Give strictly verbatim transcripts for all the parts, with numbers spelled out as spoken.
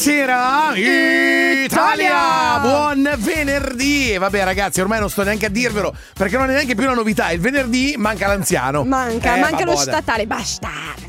Buonasera Italia! Italia! Buon venerdì! Vabbè ragazzi, ormai non sto neanche a dirvelo perché non è neanche più una novità. Il venerdì manca l'anziano. Manca, eh, manca lo vabbè. statale, basta.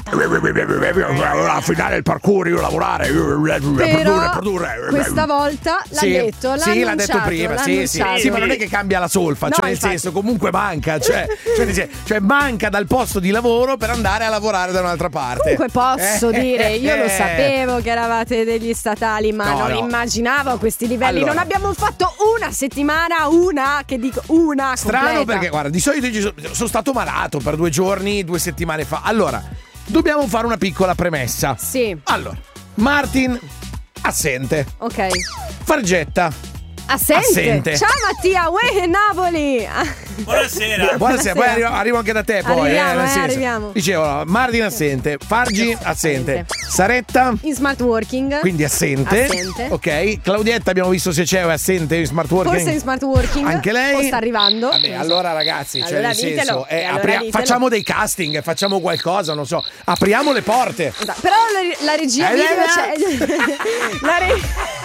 A finale il parkour, io lavorare, produrre, produrre. Questa volta l'ha sì, detto, l'ha sì, l'ha detto prima, sì, sì, sì, ma non è che cambia la solfa, No, cioè nel infatti. senso comunque manca, cioè, cioè, cioè manca dal posto di lavoro per andare a lavorare da un'altra parte. Comunque posso Eh, dire, io lo eh. sapevo che eravate degli statali, ma No, non no. immaginavo a questi livelli. Allora. Non abbiamo fatto una settimana, una, che dico una Strano completa. perché guarda, di solito io sono, sono stato malato per due giorni, due settimane fa. Allora, dobbiamo fare una piccola premessa. Sì. Allora, Martin assente. Ok. Fargetta Assente. assente. Ciao Mattia, uè Napoli. Buonasera. Buonasera, poi arrivo, arrivo anche da te poi. Arriviamo, eh, nel eh, senso. arriviamo. Dicevo, Martin assente, Fargi assente, Saretta In smart working. quindi assente. Assente. Ok, Claudietta abbiamo visto se c'è o è assente in smart working. Forse in smart working. Anche lei. O sta arrivando. Vabbè, allora ragazzi, cioè Allora nel ditelo, senso, eh, e allora apria- ditelo. facciamo dei casting, facciamo qualcosa, non so, apriamo le porte. Da- Però la, la regia Eh, video eh, c'è. La, re-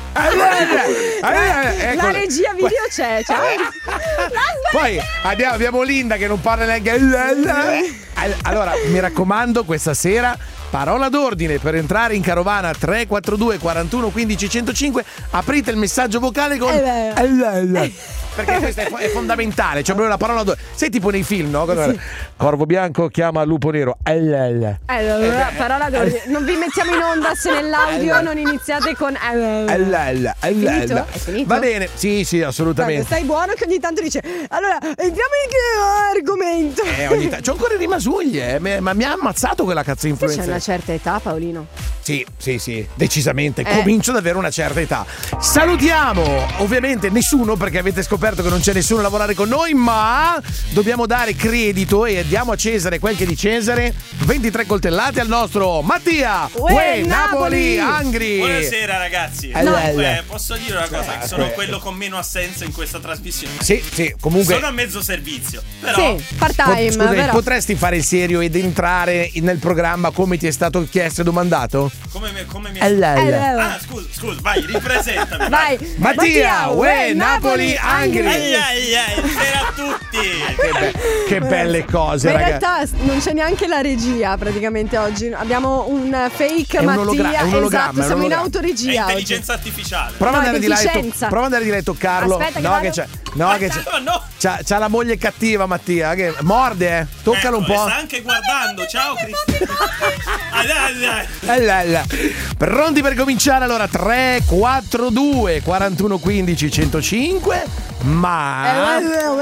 Eh, la regia video c'è. Cioè. Poi abbiamo, abbiamo Linda che non parla neanche. Allora, mi raccomando, questa sera parola d'ordine per entrare in carovana tre quattro due quarantuno quindici centocinque. Aprite il messaggio vocale con perché questo è, fo- è fondamentale, cioè proprio la parola d'ordine. Sei tipo nei film, no? Quando Corvo bianco chiama lupo nero. Allora, parola d'ordine. Non vi mettiamo in onda se nell'audio non iniziate con. Finito? È finito? Va bene, sì, sì, assolutamente. Stai buono che ogni tanto dice. Allora, entriamo in che argomento? Eh, ogni ta- c'ho ancora i rimasugli, eh, me- ma mi ha ammazzato quella cazzo C'è influenza. una certa età, Paolino. Sì, sì, sì, decisamente. Eh. Comincio ad avere una certa età. Salutiamo, ovviamente nessuno, perché avete scoperto che non c'è nessuno a lavorare con noi, ma dobbiamo dare credito e diamo a Cesare quel che è di Cesare. ventitré coltellate al nostro Mattia. Uè, Uè, Napoli. Napoli, Angri. Buonasera ragazzi. No. Comunque, posso dire una cosa, che sono Eh. quello con meno assenza in questa trasmissione. Sì, sì, comunque. Sono a mezzo servizio, però Sì, part time, Scusa, però. potresti fare il serio ed entrare nel programma come ti è stato chiesto e domandato? come mi, come mi... Allora. Ah, scusa, scusa, vai, ripresentami. Vai. Mattia, uè, Napoli, Angri. Ai ai ai, buonasera a tutti. Che, be- che belle cose, Ma in ragazzi. realtà non c'è neanche la regia praticamente oggi. Abbiamo un fake È un Mattia. ologra- è un ologramma, esatto, è un siamo in ologramma. È autoregia oggi. intelligenza artificiale. Prova No, ad andare di là e to- deficienza. prova ad andare di là e toccarlo. Aspetta che no, vado. che c'è. No, che c'è. Ma no. C'ha, c'ha la moglie cattiva, Mattia. Che morde, eh. Toccalo un Ecco, po'. sta anche guardando. Ciao Cristiano. Ah, dai, dai. Eh, là, là. Pronti per cominciare? Allora, tre quattro due quarantuno quindici centocinque. Ma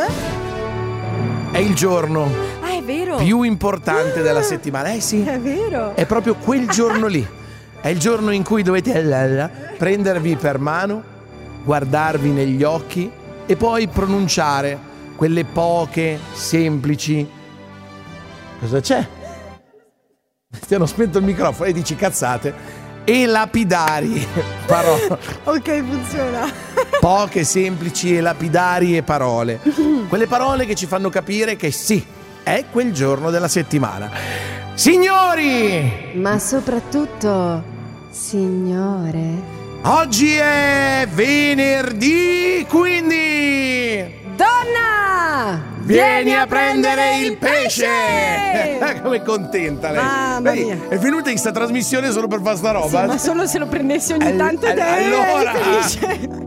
è il giorno Ah, è vero. più importante della settimana. Eh sì. È vero. È proprio quel giorno lì. È il giorno in cui dovete prendervi per mano, guardarvi negli occhi e poi pronunciare quelle poche, semplici. Cosa c'è? Ti hanno spento il microfono e dici cazzate. E lapidari parole. Ok, funziona. Poche, semplici e lapidarie parole. Quelle parole che ci fanno capire che sì, è quel giorno della settimana. Signori! Ma soprattutto, signore. Oggi è venerdì, quindi Donna! vieni a prendere il pesce! Come contenta lei. Mamma Lei mia. è venuta in sta trasmissione solo per fare sta Sì, roba. ma solo se lo prendessi ogni All- tanto all- te- allora, eri felice.